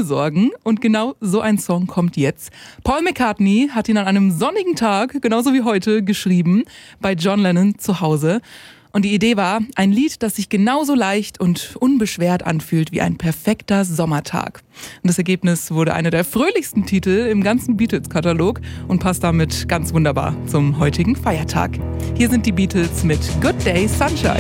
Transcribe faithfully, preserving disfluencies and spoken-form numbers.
ohne Sorgen. Und genau so ein Song kommt jetzt. Paul McCartney hat ihn an einem sonnigen Tag, genauso wie heute, geschrieben, bei John Lennon zu Hause. Und die Idee war, ein Lied, das sich genauso leicht und unbeschwert anfühlt wie ein perfekter Sommertag. Und das Ergebnis wurde einer der fröhlichsten Titel im ganzen Beatles-Katalog und passt damit ganz wunderbar zum heutigen Feiertag. Hier sind die Beatles mit Good Day Sunshine.